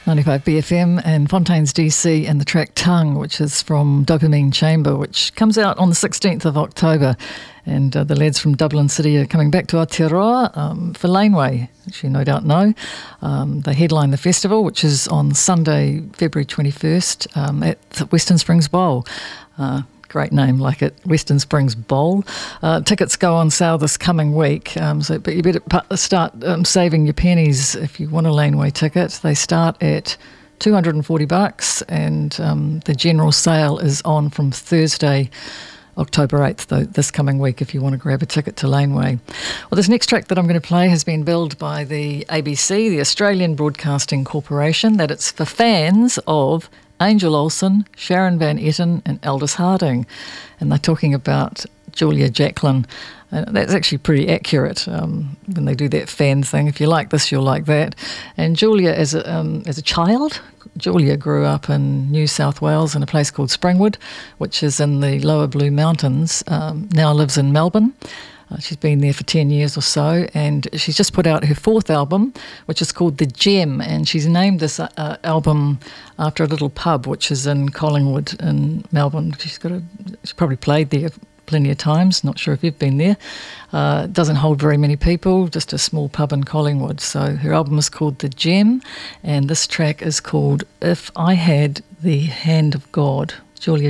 95 BFM and Fontaine's DC, and the track Tongue, which is from Dopamine Chamber, which comes out on the 16th of October. And the lads from Dublin City are coming back to Aotearoa for Laneway, which you no doubt know. They headline the festival, which is on Sunday, February 21st at the Western Springs Bowl. Great name, like it, Western Springs Bowl. Tickets go on sale this coming week, but you better start saving your pennies if you want a laneway ticket. They start at $240, and the general sale is on from Thursday, October 8th, though, this coming week, if you want to grab a ticket to Laneway. Well, this next track that I'm going to play has been billed by the ABC, the Australian Broadcasting Corporation, that it's for fans of Angel Olsen, Sharon Van Etten and Aldous Harding. And they're talking about Julia Jacklin. That's actually pretty accurate when they do that fan thing. If you like this, you'll like that. And Julia, as a child, Julia grew up in New South Wales in a place called Springwood, which is in the lower Blue Mountains, now lives in Melbourne. She's been there for 10 years or so, and she's just put out her fourth album, which is called The Gem, and she's named this album after a little pub, which is in Collingwood in Melbourne. She's probably played there plenty of times, not sure if you've been there. It doesn't hold very many people, just a small pub in Collingwood. So her album is called The Gem, and this track is called If I Had the Hand of God. Julia